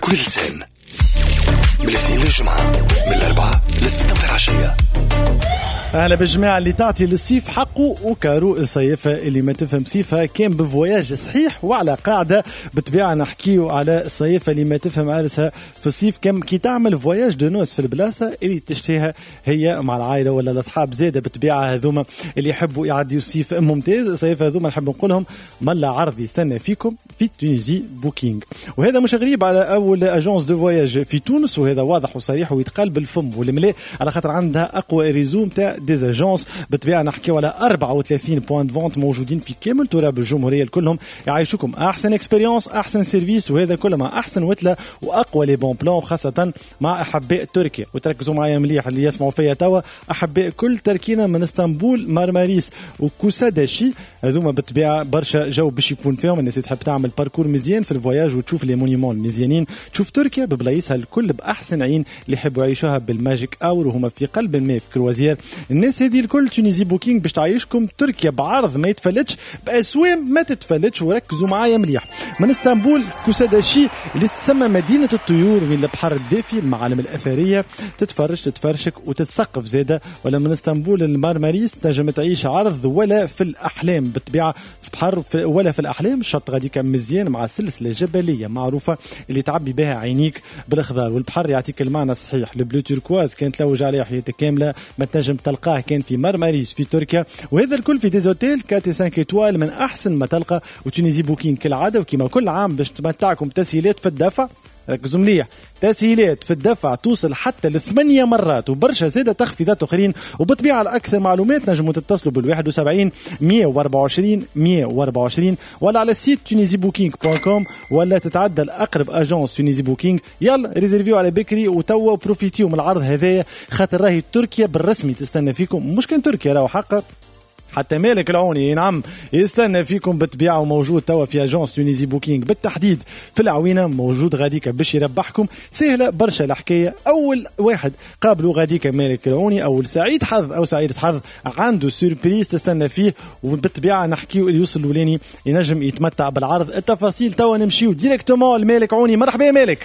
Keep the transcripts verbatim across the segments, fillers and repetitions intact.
كل لسان من الاثنين للجمعة من الأربعة للستة متاع العشية. أهلا بالجماعة اللي تعطي للصيف حقه وكارو الصيفة اللي ما تفهم صيفها كان بفواياج صحيح وعلى قاعدة بطبيعة نحكيو على الصيفة اللي ما تفهم عرسها في الصيف كم كي تعمل فواياج دو نوس في البلاصة اللي تشتيها هي مع العائلة ولا الأصحاب زادة بطبيعة هذوما اللي يحبوا يعديوا صيف ممتاز. الصيف هذوما نحب نقولهم ملا عرض يستنى فيكم في تونيزي بوكينج، وهذا مش غريب على أول أجانس دو فواياج في تونس، وهذا واضح وصريح ويتقال بالفم والملاء على خاطر عندها أقوى ريزوم تاع ديز اجونس. بطبيعه نحكيو على أربعة وثلاثين بوان دو فونت موجودين في كامل تراب الجمهوريه كلهم يعيشوكم احسن اكسبيريونس احسن سيرفيس، وهذا كله مع احسن وتله واقوى لي بون بلان، خاصه مع احباء تركيا. وتركزوا معايا مليح اللي يسمعوا فيا توا، احباء كل تركينا من اسطنبول مارماريس وكوساداشي هذوما بطبيعه برشا جو باش يكون فيهم الناس تحب تعمل باركور مزيان في الفواياج وتشوف لي مونيمون المزيانين، تشوف تركيا ببلايصها الكل باحسن عين اللي يحبوا يعيشوها بالماجيك اور وهما في قلب الماء في كروازير. الناس هذه الكل تونيزي بوكينج باش تعيشكم تركيا بعرض ما يتفلتش بأسوام ما تتفلتش. وركزوا معايا مليح، من اسطنبول كوساداشي اللي تسمى مدينة الطيور من البحر الدافي المعالم الأثرية تتفرج تتفرشك وتتثقف زادة، ولا من اسطنبول المارماريس تنجم تعيش عرض ولا في الأحلام بالطبيعة في البحر ولا في الأحلام. الشط غادي كان مزيان مع سلسلة جبلية معروفة اللي تعبي بها عينيك بالأخضر، والبحر يعطيك المعنى الصحيح. البلو توركواز كانت تلوج عليه حياتك كاملة ما تنجم تلقاه كان في مارماريس في تركيا، وهذا الكل في ديزوتيل كاتي خمسة إيطوال من أحسن ما تلقى. وتونيزي بوكين كالعادة وكما كل عام باش تمتعكم تسهيلات في الدفع. ركزوا مليح، تسهيلات في الدفع توصل حتى لثمانية مرات وبرشا زادة تخفيضات أخرين. وبطبيعة الأكثر معلومات نجموا تتصلوا بالواحد وسبعين مية وأربعة وعشرين مية وأربعة وعشرين ولا على السيت تونيزي بوكينج بوان كوم ولا تتعدى الأقرب أجانس تونيزي بوكينج. يلا ريزيرفيو على بكري وتوا بروفيتيو من العرض هذايا خاطر راهي تركيا بالرسمي تستنى فيكم. مش كان تركيا راهو حقا حتى مالك العوني نعم يستنى فيكم بالطبيعة، وموجود توا في اجانس تونيزي بوكينج بالتحديد في العوينة موجود غاديك باش يربحكم. سهلة برشا الحكاية، أول واحد قابلوا غاديك مالك العوني أول سعيد حظ أو سعيدة حظ عنده سيربريز تستنى فيه، وبالطبيعة نحكيو اللي يوصل الولاني ينجم يتمتع بالعرض. التفاصيل توا نمشيو ديريكتومون لمالك عوني. مرحبا يا مالك.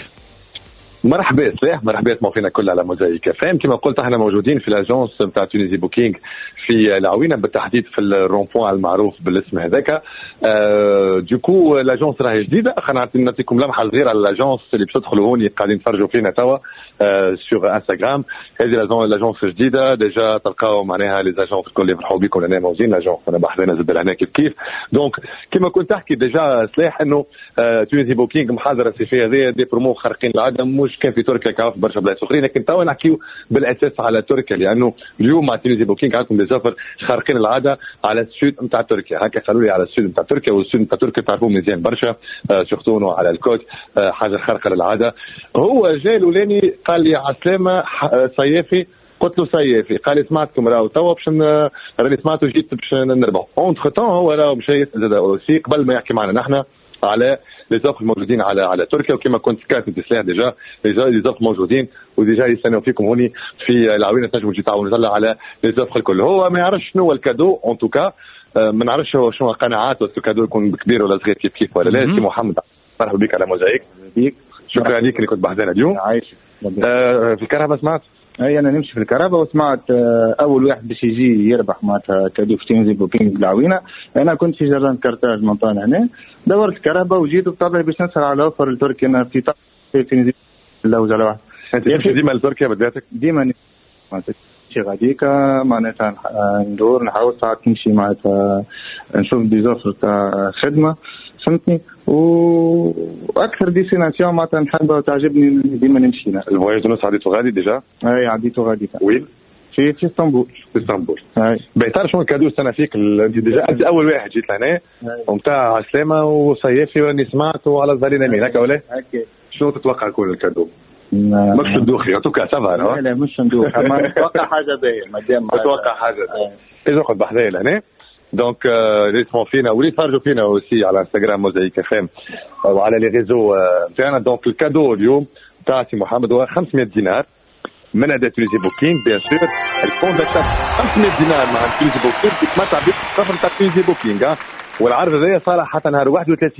مرحبا صلاح، مرحبا موفينا كل على موزايك فاهم. كما قلت احنا موجودين في الاجونس نتاع تونيزي بوكينج في العوينه بالتحديد في الرونبوان المعروف بالاسم هذاك. أه دوكو الاجونس راهي جديده، خلينا نعطيكم لمحه صغيره على الاجونس اللي باش تدخلوا هوني قاعدين تفرجوا فينا توا أه سور انستغرام. هذه الاجونس جديده ديجا تلقاو معناها لي اجونس الكل يفرحوا بكم لنا موزين الاجونس انا بحذنا زد لهنا كيف كيف. دونك كما كنت تحكي ديجا سلاح انه أه تونيزي بوكينج محاضره الصيفيه هذه دي برومو خارقين العاده، مش كان في تركيا كان في برشا بلايص اخرين، لكن توا نحكيو بالاساس على تركيا لانه اليوم مع تونيزي بوكينج عندكم دي زفر خارقين العاده على السود نتاع تركيا. هكا قالوا لي على السود نتاع تركيا، والسود نتاع تركيا تعرفوه مزيان برشا آه سورتو على الكوت آه حاجه خارقه للعاده. هو جاي الاولاني قال لي عسلامه صيافي، قلت له صيافي، قال لي سمعتكم راهو توا باش راني سمعته جيت باش نربح. اونتر تون هو راهو مشى زاد اوسي قبل ما يحكي معنا نحن على لي زوفر موجودين على على تركيا، وكما كنت كاتب سلاح ديجا لي زوفر موجودين وديجا يستناو فيكم هوني في العوينه تنجموا تجي تعاونوا نزل على لي زوفر الكل. هو ما يعرفش شنو هو الكادو ان توكا، ما نعرفش شنو قناعات ولا الكادو يكون كبير ولا صغير كيف كيف ولا لا. سي محمد مرحبا بك على موزايك. شكرا لك اللي كنت بحذنا اليوم. عايش آه في الكهرباء سمعت؟ اي انا نمشي في الكهرباء وسمعت اول واحد باش يجي يربح معناتها كادو في تونيزي بوكينج بالعوينه. انا كنت في جران كارتاج منطقه هنا، دورت الكهرباء وجيت بطبعي باش نسهر على اوفر لتركيا. انا في في تونيزي اللوز على واحد. انت تمشي ديما لتركيا بداتك؟ ديما معناتها شي غاديكا معناتها ندور نحاول ساعات نمشي معناتها نشوف دي زوفر تاع خدمه فهمتني، واكثر ديستيناسيون معناتها نحبها وتعجبني ديما نمشي لها. الفواياج تونس عديتو غادي ديجا؟ اي عديتو غادي. وين؟ في في اسطنبول. في اسطنبول. اي بيعترف شنو الكادو السنه فيك انت ديجا انت اول واحد جيت لهنا ومتاع عسلامه وصيافي راني سمعت وعلى الظالين يمين هكا ولا؟ هكا. شنو تتوقع يكون الكادو؟ مش صندوقي اتوقع سافا. لا لا مش صندوق، ما نتوقع حاجه باهيه مادام نتوقع حاجه اذا قلت بحذايا لهنا. دونك اللي يسمعوا فينا واللي يتفرجوا فينا اوسي على انستغرام موزايك اف ام وعلى لي ريزو نتاعنا. دونك الكادو اليوم تاع سي محمد هو خمسمية دينار من اداه تونيزي بوكينج بيان سور. الكونتاكت خمسمية دينار مع تونيزي بوكينج تتمتع بالسفر تاع تونيزي بوكينج. والعرض هذا صار حتى نهار واحد وثلاثين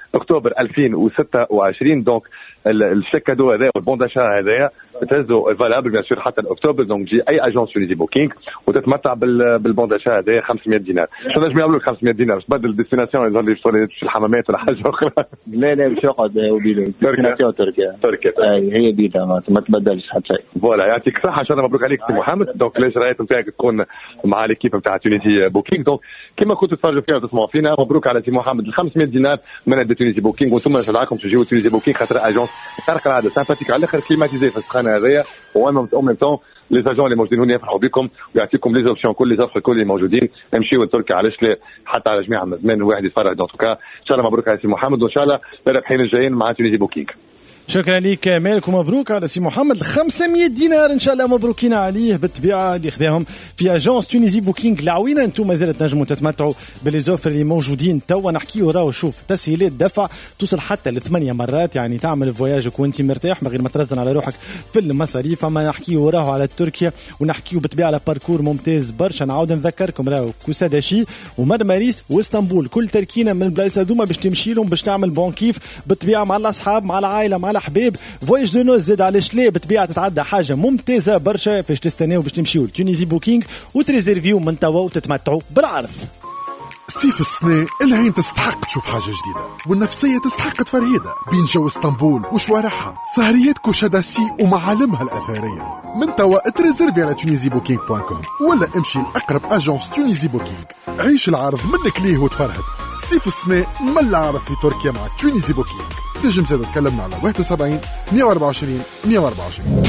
اكتوبر ألفين وستة وعشرين. دونك الشيك كادو هذا والبون داشا هذايا بتهزو فالابل بيان سور حتى الاكتوبر. دونك جي اي اجونس تونيزي بوكينغ وتتمتع بالبون داشا هذايا خمسمية دينار. شنو نجم يعملوا خمسمية دينار باش تبدل الديستيناسيون يظهر لي في الحمامات ولا حاجه اخرى؟ لا لا باش يقعد وبيلو ديستيناسيون تركيا. تركيا هي بيدا ما تبدلش حتى شيء. فوالا يعطيك الصحه ان شاء الله. مبروك عليك سي محمد. دونك الاجراءات نتاعك تكون مع ليكيب نتاع تونيزي بوكينغ. دونك كما كنتوا تتفرجوا فينا وتسمعوا فينا مبروك على سي محمد ال خمسمية دينار من تونيزي بوكينغ. وانتم نشجعكم تجيو تونيزي بوكينغ خاطر اجونس خارق العاده سامباتيك على الاخر كليماتيزي في السخانه هذايا. وان ميم طون لي زاجون اللي موجودين هنا يفرحوا بكم ويعطيكم لي زوبسيون كل لي زوفر كل اللي موجودين. امشيوا لتركيا علاش لا حتى على جميع زمان واحد يتفرج. دونك ان شاء الله مبروك على سي محمد وان شاء الله الربحين الجايين مع تونيزي بوكينغ. شكرا لك مالك ومبروك على سي محمد خمسمية دينار ان شاء الله مبروكين عليه بالطبيعه اللي خذاهم في اجونس تونيزي بوكينغ العوينه. انتم مازال تنجموا تتمتعوا بالليزوفر اللي موجودين توا نحكيو. راهو شوف تسهيلات دفع توصل حتى لثمانيه مرات يعني تعمل فواياجك وانت مرتاح من غير ما ترزن على روحك في المصاريف. اما نحكيو راهو على تركيا ونحكيو بالطبيعه على باركور ممتاز برشا. نعاود نذكركم راهو كوساداشي ومرماريس واسطنبول كل تركينا من البلايص هذوما باش تمشي لهم باش تعمل بون كيف بالطبيعه مع الاصحاب مع العائله مع حبيب. فوايج دو نوز زاد على شلي بالطبيعه تتعدى حاجه ممتازه برشا فاش تستناو باش تمشيو لتونيزي بوكينغ وتريزيرفيو من توا وتتمتعوا بالعرض. صيف السنة العين تستحق تشوف حاجة جديدة والنفسية تستحق تفرهيدة بين جو اسطنبول وشوارعها سهريات كوشاداسي ومعالمها الأثرية. من توا تريزيرفي على تونيزي بوكينغ بوان كوم ولا امشي لأقرب أجونس تونيزي بوكينغ. عيش العرض منك ليه وتفرهد. صيف السنة من العرض في تركيا مع تونيزي بوكينغ. تنجم زاد تكلمنا على واحد وسبعين مية وأربعة وعشرين مية وأربعة وعشرين.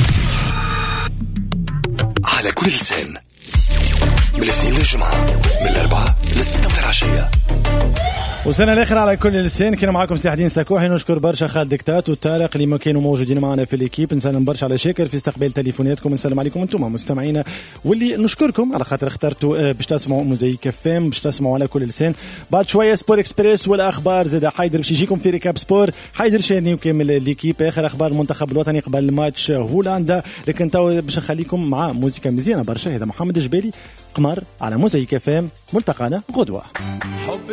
على كل لسان من الاثنين للجمعة من الأربعة للستة متاع العشية. وسنة الأخير على كل لسان كنا معكم سلاح الدين ساكوحي. نشكر برشا خالد دكتات وطارق اللي ما كانوا موجودين معنا في الإكيب. نسلم برشا على شاكر في استقبال تليفوناتكم. نسلم عليكم انتم مستمعينا واللي نشكركم على خاطر اخترتوا باش تسمعوا موزايك اف ام باش تسمعوا على كل لسان. بعد شويه سبور اكسبريس والاخبار زاد حيدر باش يجيكم في ريكاب سبور. حيدر شاني وكامل الإكيب اخر اخبار المنتخب الوطني قبل ماتش هولندا. لكن تو باش نخليكم مع موسيقى مزيانه برشا. هذا محمد الجبالي قمر على موزايك اف ام. ملتقانا غدوه.